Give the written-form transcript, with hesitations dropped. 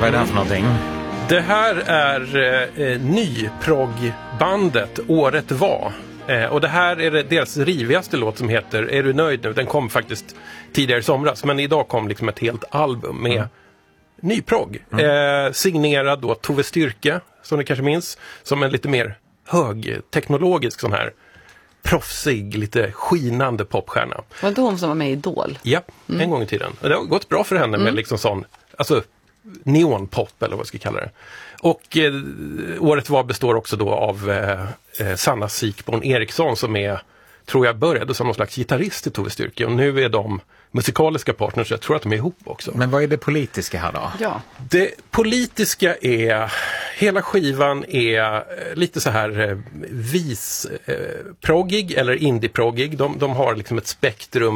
Vad är det här för någonting? Det här är nyproggbandet Året var. Och det här är deras rivigaste låt som heter Är du nöjd nu? Den kom faktiskt tidigare i somras. Men idag kom liksom ett helt album med nyprogg. Signerad då Tove Styrke, som ni kanske minns. Som en lite mer högteknologisk sån här proffsig, lite skinande popstjärna. Var inte hon som var med i Idol? Ja, en gång i tiden. Och det har gått bra för henne med liksom sån, alltså neonpop eller vad jag ska kalla det. Och Året var består också då av Sanna Sikborn Eriksson som är, tror jag började som någon slags gitarrist i Tove Styrke. Och nu är de musikaliska partners, så jag tror att de är ihop också. Men vad är det politiska här då? Ja. Det politiska är, hela skivan är lite så här visproggig eller indieproggig. De har liksom ett spektrum